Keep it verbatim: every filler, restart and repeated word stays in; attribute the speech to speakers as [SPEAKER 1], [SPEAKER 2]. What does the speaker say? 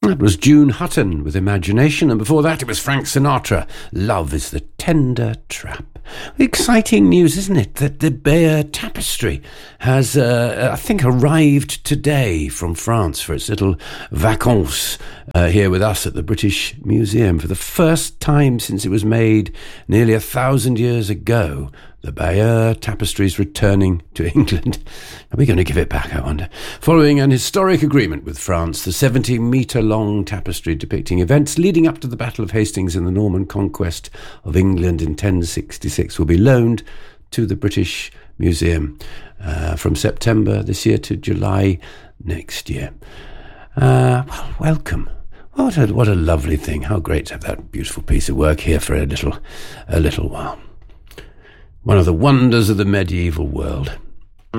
[SPEAKER 1] That was June Hutton with Imagination, and before that it was Frank Sinatra, Love is the Tender Trap. Exciting news, isn't it, that the Bayeux Tapestry has, uh, I think, arrived today from France for its little vacances uh, here with us at the British Museum. For the first time since it was made nearly a thousand years ago, the Bayeux Tapestry is returning to England. Are we going to give it back, I wonder? Following an historic agreement with France, the seventy-metre-long tapestry depicting events leading up to the Battle of Hastings and the Norman conquest of England in ten sixty-six will be loaned to the British Museum uh, from September this year to July next year. Uh, well, welcome. What a, what a lovely thing. How great to have that beautiful piece of work here for a little, a little while. One of the wonders of the medieval world.